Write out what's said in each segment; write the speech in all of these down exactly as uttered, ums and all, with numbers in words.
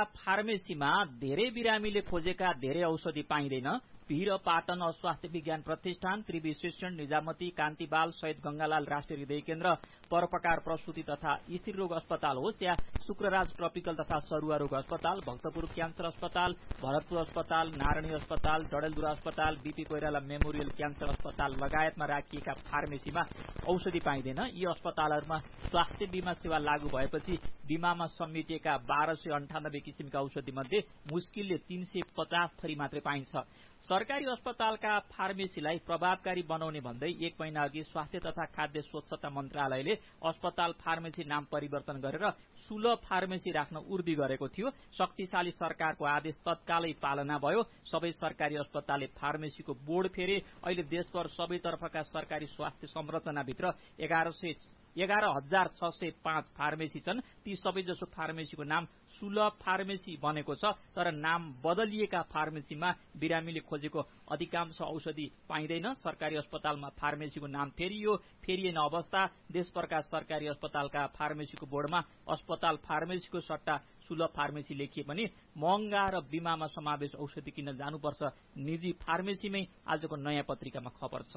फार्मेसीमा धेरै बिरामीले खोजेका धेरै औषधि पाइँदैन। भिर पाटन स्वास्थ्य विज्ञान प्रतिष्ठान, त्रिवी शिक्षण, निजामती, कान्तिबाल, शहीद गंगालाल राष्ट्रिय हृदय केन्द्र, परोपकार प्रसूति तथा स्त्री रोग अस्पताल होस् या शुक्रराज ट्रपिकल तथा सरुवा रोग अस्पताल, भक्तपुर क्यान्सर अस्पताल, भरतपुर अस्पताल, नारायणी अस्पताल, डडेलधुरा अस्पताल, बीपी कोइराला मेमोरियल क्यान्सर अस्पताल लगायतमा राखिएका फार्मेसीमा औषधि पाइँदैन। यी अस्पतालहरूमा स्वास्थ्य बीमा सेवा लागू भएपछि बीमामा समेटिएका बाह्र सय अन्ठानब्बे किसिमका औषधि मध्ये मुस्किलले तीन सय पचास थरी मात्रै पाइन्छ। सरकारी अस्पतालका फार्मेसीलाई प्रभावकारी बनाउने भन्दै एक महिना अघि स्वास्थ्य तथा खाद्य स्वच्छता मन्त्रालयले अस्पताल फार्मेसी नाम परिवर्तन गरेर सुलभ फार्मेसी राख्न उर्दी गरेको थियो। शक्तिशाली सरकारको आदेश तत्कालै पालना भयो। सबै सरकारी अस्पतालले फार्मेसीको बोर्ड फेरे। अहिले देशभर सबैतर्फका सरकारी स्वास्थ्य संरचनाभित्र एघार सय एघार हजार छ सय पाँच फार्मेसी छन्। ती सबैजसो फार्मेसीको नाम सुलभ फार्मेसी बनेको छ, तर नाम बदलिएका फार्मेसीमा बिरामीले खोजेको अधिकांश औषधि पाइँदैन। सरकारी अस्पतालमा फार्मेसीको नाम फेरियो फेरिएन अवस्था। देशभरका सरकारी अस्पतालका फार्मेसीको बोर्डमा अस्पताल फार्मेसीको सट्टा सुलभ फार्मेसी लेखिए पनि महँगा र बीमामा समावेश औषधि किन्न जानुपर्छ निजी फार्मेसीमै आजको नयाँ पत्रिकामा खबर छ।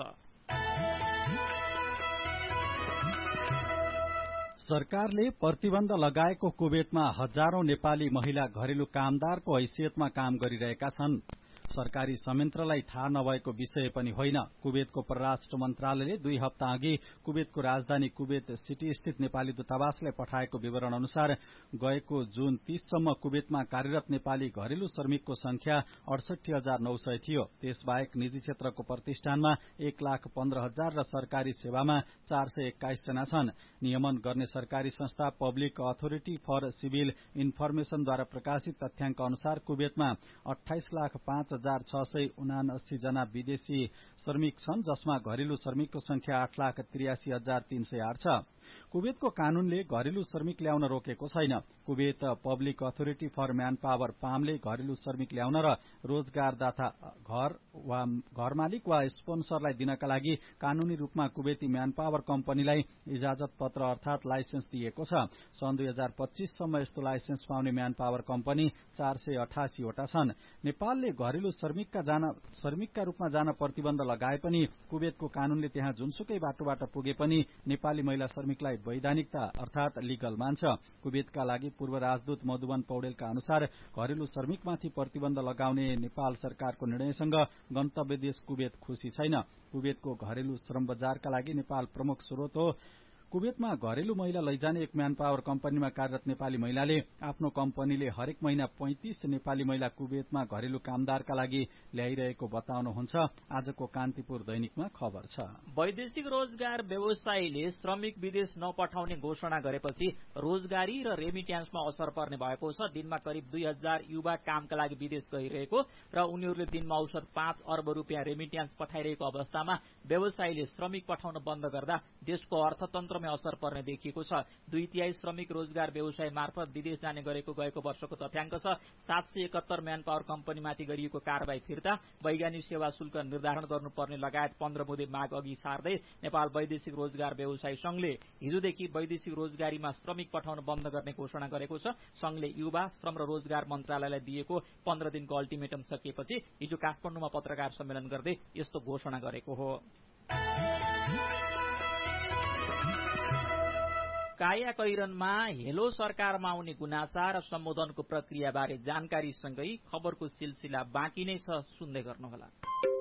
सरकारले प्रतिबन्ध लगाएको कुवेतमा हजारौं नेपाली महिला घरेलु कामदारको हैसियतमा काम गरिरहेका छन्। सरकारी संयन्त्रलाई थाहा नभएको विषय पनि होइन। कुवेतको परराष्ट्र मन्त्रालयले दुई हप्ता अघि कुवेतको राजधानी कुवेत सिटी स्थित नेपाली दूतावासलाई पठाएको विवरण अनुसार गएको जुन तीससम्म कुवेतमा कार्यरत नेपाली घरेलु श्रमिकको संख्या अडसठी हजार नौ सय थियो। त्यसबाहेक निजी क्षेत्रको प्रतिष्ठानमा एक लाख पन्ध्र हजार र सरकारी सेवामा चार सय एक्काइस जना छन्। नियमन गर्ने सरकारी संस्था पब्लिक अथोरिटी फर सिभिल इन्फर्मेशनद्वारा प्रकाशित तथ्याङ्क अनुसार कुवेतमा अठाइस लाख पाँच हजार छ सय उनासी जना विदेशी श्रमिक छन्, जसमा घरेलु श्रमिकको संख्या आठ लाख त्रियासी हजार तीन सय आठ छ। कुवेतको कानूनले घरेलु श्रमिक ल्याउन रोकेको छैन। Kuwait public authority for man power पामले घरेलु श्रमिक ल्याउन र रोजगारदाता घर वा घर मालिक वा स्पोन्सरलाई दिनका लागि कानूनी रूपमा कुवेती म्यान पावर कम्पनीलाई इजाजत पत्र अर्थात लाइसेन्स दिएको छ। सन् दुई हजार पच्चीससम्म यस्तो लाइसेन्स पाउने म्यान पावर कम्पनी चार सय अठासी वटा छन्। नेपालले घरेलु श्रमिकका जान श्रमिकका रूपमा जान प्रतिबन्ध लगाए पनि कुवेतको कानूनले त्यहाँ जुनसुकै बाटोबाट पुगे पनि नेपाली महिला श्रमिकलाई वैधानिकता अर्थात लिगल मान्छ। कुवेतका लागि पूर्व राजदूत मधुबन पौडेलका अनुसार घरेलु श्रमिकमाथि प्रतिबन्ध लगाउने नेपाल सरकारको निर्णयसँग गन्तव्य देश कुवेत खुशी छैन। कुवेतको घरेलु श्रम बजारका लागि नेपाल प्रमुख स्रोत हो। कुवेतमा घरेलु महिला लैजाने एक म्यान पावर कम्पनीमा कार्यरत नेपाली महिलाले आफ्नो कम्पनीले हरेक महिना पैंतीस नेपाली महिला कुवेतमा घरेलु कामदारका लागि ल्याइरहेको बताउनुहुन्छ। आजको कान्तिपुर दैनिकमा खबर छ। वैदेशिक रोजगार व्यवसायीले श्रमिक विदेश नपठाउने घोषणा गरेपछि रोजगारी र रेमिट्यान्समा असर पर्ने भएको छ। दिनमा करिब दुई हजार युवा कामका लागि विदेश गइरहेको र उनीहरूले दिनमा औसत पाँच अर्ब रुपियाँ रेमिट्यान्स पठाइरहेको अवस्थामा व्यवसायीले श्रमिक पठाउन बन्द गर्दा देशको अर्थतन्त्र असर पर्ने देखिएको छ। दुई तिहाई श्रमिक रोजगार व्यवसाय मार्फत विदेश जाने गरेको गएको वर्षको तथ्याङ्क छ। सात सय एकहत्तर म्यान पावर कम्पनीमाथि गरिएको कारवाही फिर्ता, वैज्ञानिक सेवा शुल्क निर्धारण गर्नुपर्ने लगायत पन्ध्र बुँदे माग अघि सार्दै नेपाल वैदेशिक रोजगार व्यवसायी संघले हिजोदेखि वैदेशिक रोजगारीमा श्रमिक पठाउन बन्द गर्ने घोषणा गरेको छ। संघले युवा श्रम र रोजगार मन्त्रालयलाई दिएको पन्ध्र दिनको अल्टिमेटम सकिएपछि हिजो काठमाडौँमा पत्रकार सम्मेलन गर्दै यस्तो घोषणा गरेको हो। कायाकैरनमा हेलो सरकारमा आउने गुनासा र सम्बोधनको प्रक्रियाबारे जानकारीसँगै खबरको सिलसिला बाँकी नै छ, सुन्दै गर्नुहोला।